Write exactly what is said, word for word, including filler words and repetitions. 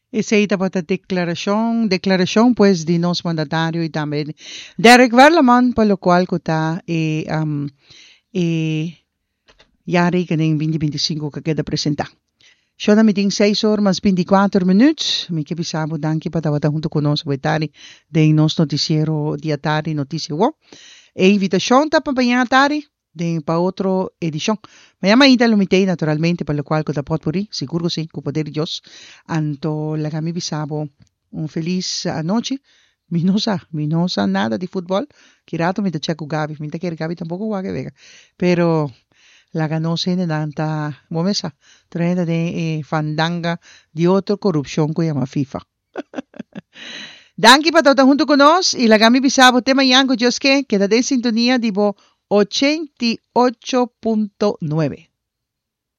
Esa es la declaración, declaración pues de nos mandatario y también Derek Verlaman, por lo cual que está eh, um, eh, yari que en veinte veinticinco que queda presentar. Yo na meeting seis horas más veinticuatro minutos. Me que pisabo danke para estar junto conosco vetari de nos noticiero dia tarde notícia wo. E invitação tá para amanhã tarde de para outra edição. Mas amanhã ainda limitei naturalmente para o qual que pode por aí, seguro que sim, com o poder de Deus. Anto la que me bisabo um feliz noite. Mi no sa, mi no sa nada de futebol. Kirato mi te checo Gabi, mi te quiere Gabi tampoco juega vega. Pero la ganó se ne danta momesa, traenda de eh, fandanga de otra corrupción que llama FIFA. Danke para estar junto con nosotros y la gami bisabo tema yango Dios que queda de sintonía divo ochenta y ocho punto nueve.